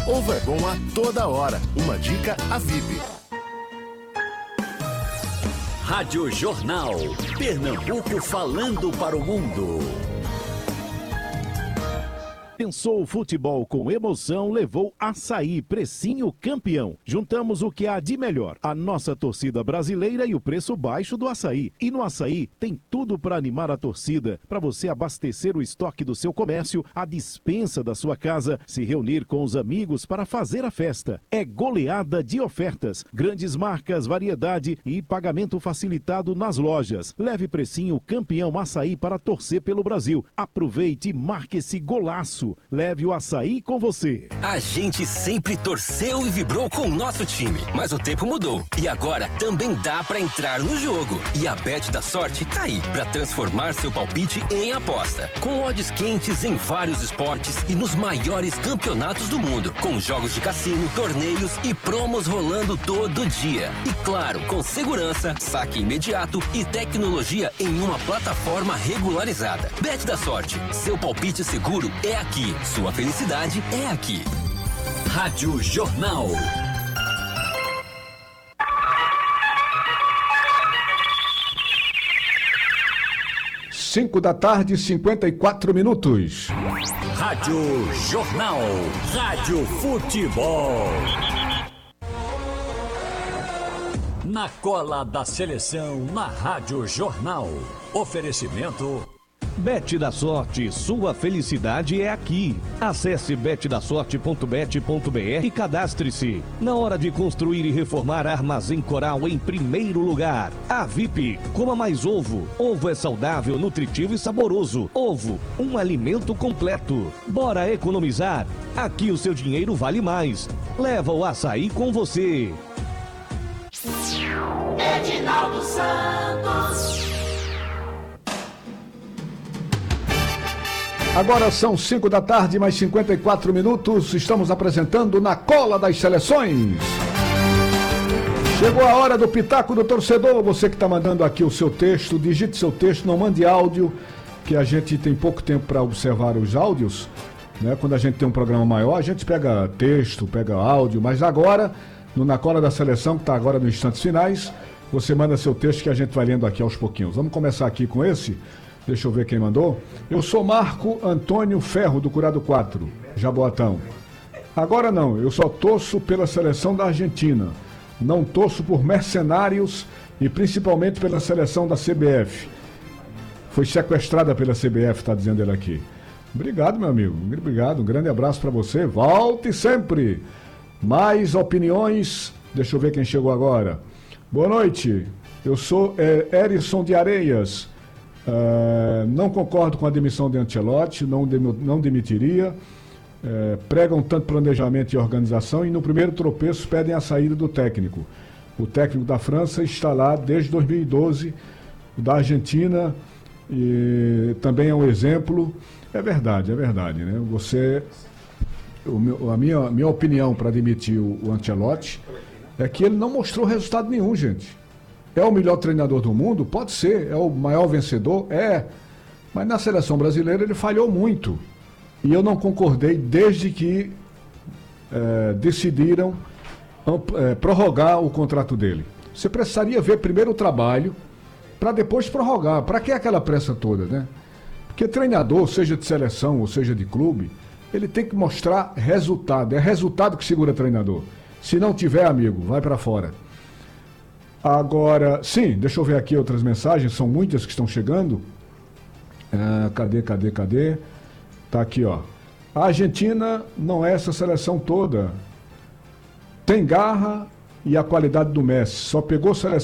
Ovo é bom a toda hora. Uma dica a VIP. Rádio Jornal. Pernambuco falando para o mundo. Pensou futebol com emoção, levou Açaí, precinho campeão. Juntamos o que há de melhor, a nossa torcida brasileira e o preço baixo do açaí. E no Açaí tem tudo para animar a torcida, para você abastecer o estoque do seu comércio, a despensa da sua casa, se reunir com os amigos para fazer a festa. É goleada de ofertas, grandes marcas, variedade e pagamento facilitado nas lojas. Leve precinho campeão Açaí para torcer pelo Brasil. Aproveite e marque esse golaço. Leve o Açaí com você. A gente sempre torceu e vibrou com o nosso time, mas o tempo mudou. E agora também dá pra entrar no jogo. E a Bet da Sorte tá aí pra transformar seu palpite em aposta. Com odds quentes em vários esportes e nos maiores campeonatos do mundo. Com jogos de cassino, torneios e promos rolando todo dia. E claro, com segurança, saque imediato e tecnologia em uma plataforma regularizada. Bet da Sorte, seu palpite seguro é aqui. Sua felicidade é aqui. Rádio Jornal. Cinco da tarde, 54 minutos. Rádio Jornal. Rádio Futebol. Na cola da seleção, na Rádio Jornal. Oferecimento... Bet da Sorte, sua felicidade é aqui. Acesse betdasorte.bet.br e cadastre-se. Na hora de construir e reformar, Armazém Coral em primeiro lugar. A VIP, coma mais ovo. Ovo é saudável, nutritivo e saboroso. Ovo, um alimento completo. Bora economizar? Aqui o seu dinheiro vale mais. Leva o açaí com você. Edinaldo Santos. Agora são 5 da tarde, mais 54 minutos. Estamos apresentando Na Cola das Seleções. Chegou a hora do Pitaco do Torcedor. Você que está mandando aqui o seu texto, digite seu texto, não mande áudio, que a gente tem pouco tempo para observar os áudios, né? Quando a gente tem um programa maior, a gente pega texto, pega áudio, mas agora, no Na Cola da Seleção, que está agora nos instantes finais, você manda seu texto que a gente vai lendo aqui aos pouquinhos. Vamos começar aqui com esse. Deixa eu ver quem mandou. Eu sou Marco Antônio Ferro, do Curado 4, Jaboatão. Agora não, eu só torço pela seleção da Argentina. Não torço por mercenários e principalmente pela seleção da CBF. Foi sequestrada pela CBF, está dizendo ele aqui. Obrigado, meu amigo. Obrigado, um grande abraço para você. Volte sempre. Mais opiniões. Deixa eu ver quem chegou agora. Boa noite. Eu sou Erison de Areias. Não concordo com a demissão de Ancelotti, não demitiria. Pregam tanto planejamento e organização e no primeiro tropeço pedem a saída do técnico. O técnico da França está lá desde 2012, o da Argentina e também é um exemplo. É verdade, né? A minha opinião para demitir o Ancelotti é que ele não mostrou resultado nenhum, gente. É o melhor treinador do mundo? Pode ser. É o maior vencedor? É. Mas na seleção brasileira ele falhou muito. E eu não concordei desde que decidiram prorrogar o contrato dele. Você precisaria ver primeiro o trabalho para depois prorrogar. Para que aquela pressa toda, né? Porque treinador, seja de seleção ou seja de clube, ele tem que mostrar resultado. É resultado que segura treinador. Se não tiver, amigo, vai para fora. Agora, sim, deixa eu ver aqui outras mensagens, são muitas que estão chegando. Cadê? Tá aqui, ó. A Argentina não é essa seleção toda. Tem garra e a qualidade do Messi. Só pegou seleção